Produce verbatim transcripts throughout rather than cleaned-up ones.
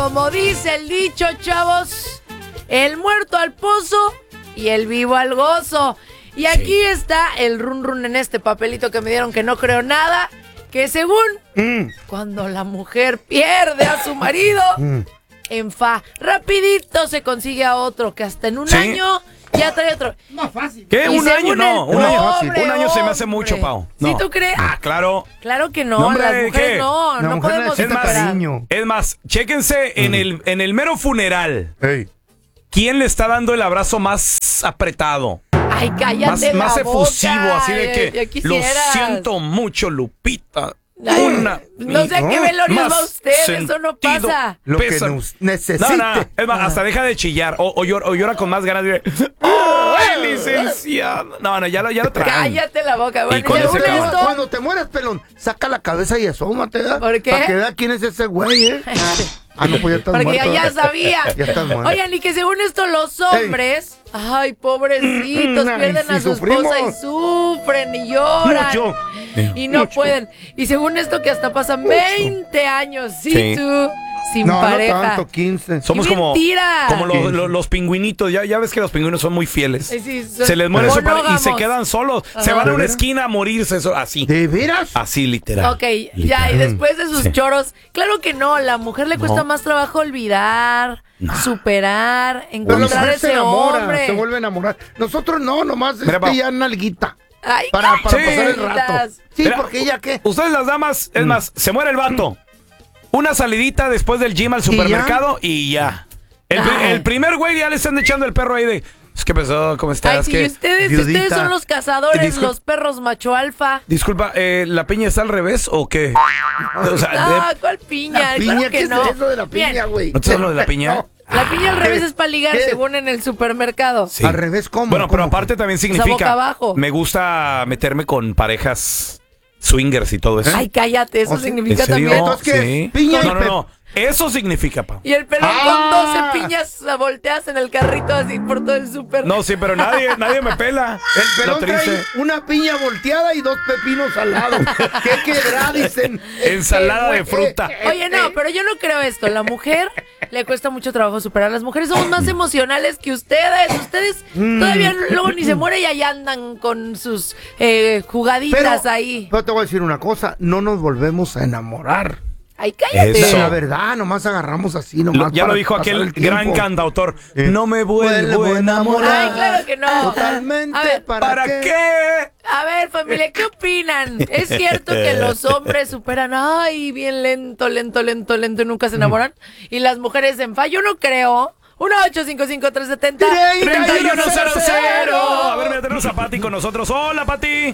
como dice el dicho, chavos, el muerto al pozo y el vivo al gozo. Y aquí sí. está el run run en este papelito que me dieron que no creo nada, que según mm. cuando la mujer pierde a su marido, mm. en fa, rapidito se consigue a otro que hasta en un ¿Sí? año ya trae otro. Más fácil. ¿Qué? ¿Un año? No, un año fácil. Un año se me hace hombre. mucho, Pau. No. ¿Sí tú crees? Ah, claro. Claro que no, no hombre, las mujeres ¿qué? no, la no mujer podemos es más, cariño. es más, chéquense mm. en el en el mero funeral. Hey. ¿Quién le está dando el abrazo más apretado? Ay, cállate Más, la más efusivo, boca. así de que ya, lo siento mucho, Lupita. Ay, Una, no sé a qué velorio va usted, sentido, eso no pasa. Lo pesa. que nos necesite. No, no, es más, hasta deja de chillar o, o, llora, o llora con más ganas de... ¡Ay, licenciado! No, no, ya lo, ya lo traen. Cállate la boca. Bueno, Y con ya ese esto- cabrón. Cuando te mueras, pelón, saca la cabeza y asómate, ¿verdad? ¿Por qué? Para que vea quién es ese güey, ¿eh? Ah, no, pues ya estás Porque muerto. ya sabía. Ya estás muerto. Oigan, y que según esto los hombres, Ey. ay, pobrecitos, Ay, pierden sí a su sufrimos. esposa y sufren y lloran. Mucho. Y no Mucho. pueden. Y según esto que hasta pasan veinte años, sí, Sí. tú, sin No, pareja. no tanto, quince. Somos ¡Qué como, mentira! como los, los, los pingüinitos. Ya, ya ves que los pingüinos son muy fieles. Ay, sí, son Se les muere su padre y monógamos. se quedan solos. Se Ajá. van a una ¿De veras? esquina a morirse. so- Así. ¿De veras? Así, literal. Ok, ya, y después de sus Sí. choros, claro que no, la mujer le cuesta No. más trabajo olvidar, superar, Pero la encontrar mujer se ese enamora, hombre. se vuelve a enamorar. Nosotros no, nomás Mira, este Pau. ya nalguita. Ay, Para, para Sí. pasar el rato. Sí, Mira, porque ella qué. Ustedes las damas, es más, se muere el vato. Una salidita después del gym al supermercado y ya. El, pri- Ay. el primer güey ya le están echando el perro ahí de... ¿Qué pasó? ¿Cómo estás? Ay, sí, ¿Qué? y ustedes, Viudita. ustedes son los cazadores, Discul- los perros macho alfa. Disculpa, eh, ¿la piña está al revés o qué? O sea, Ah, de- ¿cuál piña? La Claro piña, que ¿qué no. es eso de la piña, Bien, güey? ¿No te sabes lo de la piña? No. la piña al ¿Qué? revés es para ligar, ¿Qué? según en el supermercado. Sí. Al revés, ¿cómo? Bueno, pero ¿Cómo? aparte también boca significa... abajo. Me gusta meterme con parejas swingers y todo eso. Ay, cállate, eso ¿Oh, sí? significa ¿En serio? también. Entonces, ¿qué? Sí. Piña y no, no, pe- no. Eso significa, pa. Y el pelón Ah. con doce piñas la volteas en el carrito así por todo el súper. No, sí, pero nadie, nadie me pela. El pelón Lo trae triste. una piña volteada y dos pepinos al lado. ¿Qué quedará? Dicen. Ensalada de Eh, fruta. eh, Oye, no, pero yo no creo esto. La mujer le cuesta mucho trabajo superar. Las mujeres somos más emocionales que ustedes. Ustedes todavía luego ni se muere y ahí andan con sus eh, jugaditas Pero, ahí. pero te voy a decir una cosa, no nos volvemos a enamorar. Ay, cállate. Eso. La verdad, nomás agarramos así, Lo- nomás ya para lo dijo pasar aquel el tiempo. gran cantautor. Eh. No me vuelvo Vuelvo a enamorar. Ay, claro que no. Totalmente. A ver, ¿para, ¿Para qué? qué? A ver, familia, ¿qué opinan? ¿Es cierto que los hombres superan, ay, bien lento, lento, lento, lento y nunca se enamoran? Y las mujeres en fa, yo no creo. uno ocho cinco cinco tres siete cero. treinta y uno cero cero. A ver, mira, tenemos a Pati con nosotros. Hola, Pati.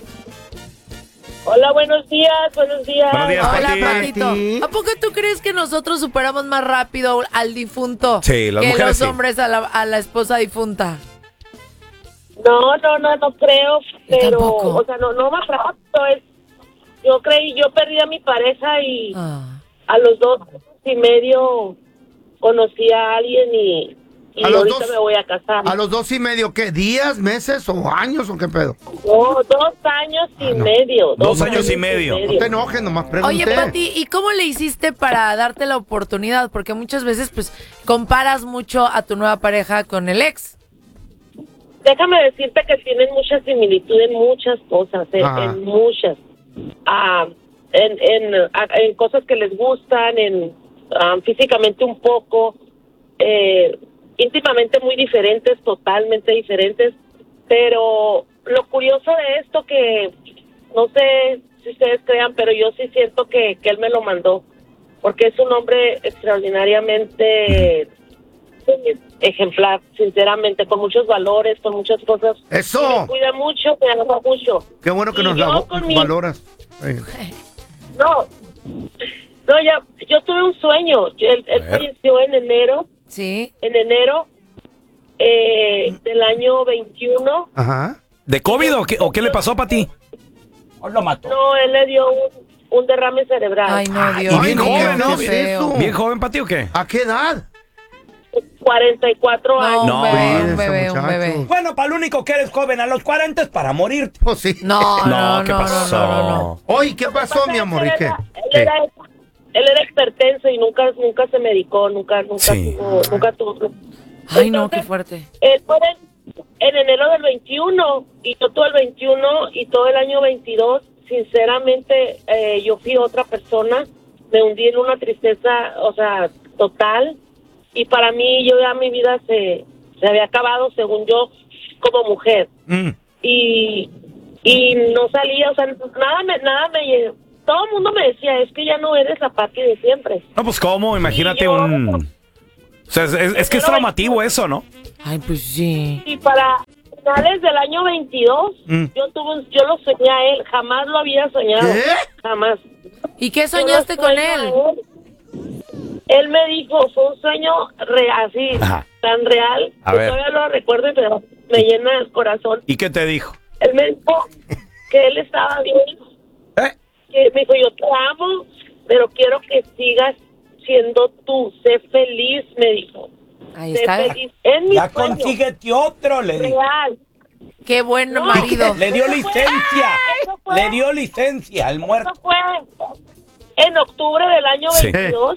Hola, buenos días, buenos días. Buenos días, Hola, Pati. Patito. Pati. ¿A poco tú crees que nosotros superamos más rápido al difunto Sí, las que mujeres los sí. hombres a la, a la esposa difunta? No, no, no, no creo, pero, tampoco. o sea, no, no más rápido. Es, yo creí, yo perdí a mi pareja y Ah. a los dos y medio conocí a alguien y, y A los ahorita dos- me voy a casar. ¿A los dos y medio qué? ¿Días, meses o años o qué pedo? No, dos años y no. medio. Dos años y medio. No te enojes, nomás pregunté. Oye, Pati, ¿y cómo le hiciste para darte la oportunidad? Porque muchas veces, pues, comparas mucho a tu nueva pareja con el ex. Déjame decirte que tienen mucha similitud en muchas cosas, en, Ajá. en muchas. Ah, en, en, ah, en cosas que les gustan, en ah, físicamente un poco, eh, íntimamente muy diferentes, totalmente diferentes. Pero lo curioso de esto que, no sé si ustedes crean, pero yo sí siento que, que él me lo mandó, porque es un hombre extraordinariamente ejemplar, sinceramente, con muchos valores, con muchas cosas. ¡Eso! Me cuida mucho, me ama mucho. Qué bueno que Y nos yo la con mi- valoras. Ay. No, no, ya, yo tuve un sueño. Yo- él él ver. falleció en enero, Sí. en enero eh, del año veintiuno. Ajá. ¿De COVID o qué, o qué le pasó a Pati? No, él le dio un, un derrame cerebral. Ay, no, Ay, Dios bien mío, joven, ¿no? qué ¿Qué es feo. eso? ¿Bien joven, Pati, o qué? ¿A qué edad? cuarenta y cuatro No, años. un bebé, un Cuídense, bebé, un bebé. muchachos. Bueno, para lo único que eres joven a los cuarenta es para morir. Pues sí. No, no, No, no, ¿qué no, pasó? no, no, no. Oye, ¿qué pasó, mi amor? ¿Y qué? Él ¿Qué? era, él era hipertenso y nunca nunca se medicó, nunca nunca Sí. tuvo, nunca tuvo. Ay, no, qué Entonces, fuerte. Él fue en, en enero del veintiuno y yo todo el veintiuno y todo el año veintidós, sinceramente, eh, yo fui otra persona, me hundí en una tristeza, o sea, total, y para mí yo ya mi vida se, se había acabado, según yo, como mujer. Mm. Y, y no salía, o sea, nada me, nada me, todo el mundo me decía, es que ya no eres la Pati de siempre. No, pues cómo, imagínate yo- un... O sea, es, es- es que es traumativo eso, ¿no? Ay, pues sí. Y para finales del año veintidós, Mm. yo tuve, un- yo lo soñé a él, jamás lo había soñado, ¿Qué? jamás. ¿Y qué Yo lo soñaste con sueño él? a él. Él me dijo, fue un sueño real, así, Ajá. tan real, A que ver. todavía lo recuerdo, pero me llena el corazón. ¿Y qué te dijo? Él me dijo que él estaba bien, ¿Eh? que me dijo, yo te amo, pero quiero que sigas siendo tú, sé feliz, me dijo. Ahí Sé está. feliz. En mi Ya sueño, consíguete otro, le dijo. real. Qué buen No, marido. Le dio licencia. Eso fue- Le dio licencia al muerto. Eso fue en octubre del año Sí. veintidós.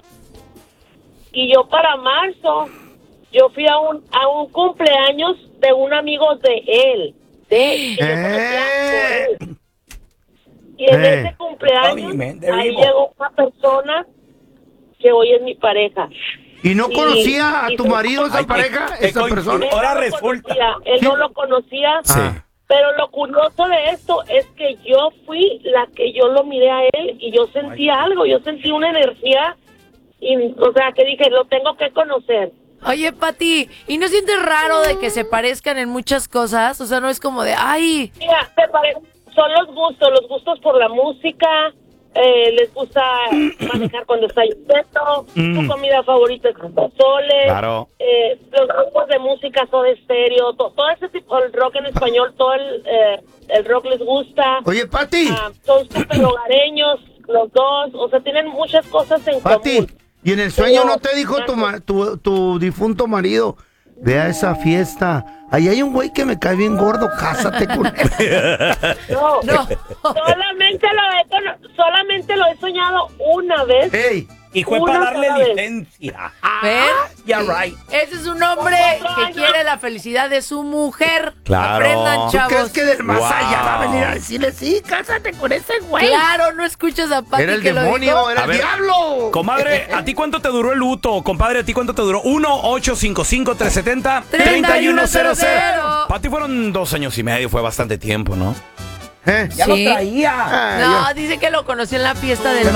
Y yo para marzo, yo fui a un a un cumpleaños de un amigo de él. De él. que yo conocía a él. Y en Eh. ese cumpleaños, Oye, man, de ahí vivo. llegó una persona que hoy es mi pareja. ¿Y no Y- conocía a y tu se- marido, esa Ay, te- pareja, te esa coincidió. persona? Él Ahora no lo resulta. conocía, él no lo conocía. Sí. Pero lo curioso de esto es que yo fui la que yo lo miré a él y yo sentí algo, yo sentí una energía, y, o sea, que dije, lo tengo que conocer. Oye, Pati, ¿y no sientes raro de que se parezcan en muchas cosas? O sea, no es como de, ay, Mira, te pare- son los gustos, los gustos por la música, eh, les gusta manejar cuando está lloviendo, su comida favorita es los pozoles, Claro. eh, los grupos de música, Soda Stereo, to- todo ese tipo, el rock en español, todo el, eh, el rock les gusta. Oye, Pati, Ah, son súper hogareños los dos, o sea, tienen muchas cosas en Pati, común. ¿y en el sueño Pero- no te dijo tu, ma- tu, tu difunto marido, ve a esa fiesta, ahí hay un güey que me cae bien gordo, cásate con él? No, no. solamente lo he cono- solamente lo he soñado una vez. Ey, Y fue Una para darle sola vez. licencia. ¿ven? Ya, right. Ese es un hombre que quiere la felicidad de su mujer. Claro. Aprendan, ¿Tú ¿tú crees chavos. que del más Wow. allá va a venir a decirle, sí, cásate con ese güey? Claro, no escuchas a Pati Era el que lo demonio, dijo. era A el ver, diablo. Comadre, ¿a ti cuánto te duró el luto? Compadre, ¿a ti cuánto te duró? uno ocho cinco cinco, tres siete cero, tres uno cero cero. Para ti fueron dos años y medio, fue bastante tiempo, ¿no? ¿Eh? Ya Sí. lo traía. Ah, No, dice que lo conoció en la fiesta del Pero